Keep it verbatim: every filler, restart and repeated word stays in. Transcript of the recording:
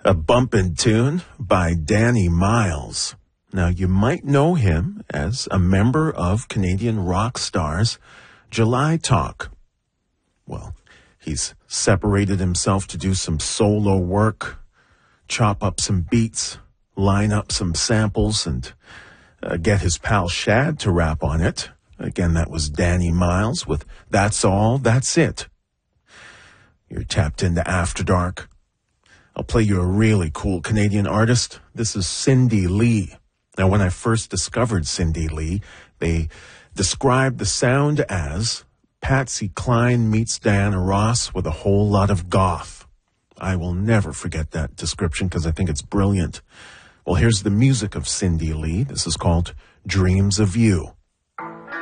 A bumpin' tune by Danny Miles. Now, you might know him as a member of Canadian rock stars July Talk. Well, he's separated himself to do some solo work, chop up some beats, line up some samples, and uh, get his pal Shad to rap on it. Again, that was Danny Miles with That's All, That's It. You're tapped into After Dark. I'll play you a really cool Canadian artist. This is Cindy Lee. Now, when I first discovered Cindy Lee, they described the sound as Patsy Cline meets Diana Ross with a whole lot of goth. I will never forget that description because I think it's brilliant. Well, here's the music of Cindy Lee. This is called Dreams of You.